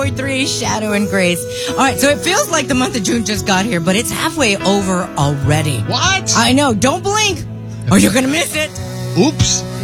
94.3 Shadow and Grace. All right, so it feels like the month of June just got here, but it's halfway over already. What? I know. Don't blink or you're going to miss it. Oops.